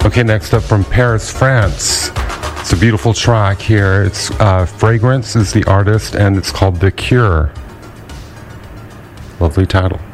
Okay, next up from Paris, France. It's a beautiful track here. It's Fragrance is the artist, and it's called The Cure. Lovely title.